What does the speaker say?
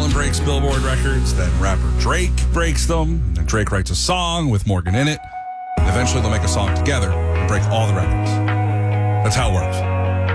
Allen breaks Billboard records, then rapper Drake breaks them, and then Drake writes a song with Morgan in it. And eventually they'll make a song together and break all the records. That's how it works.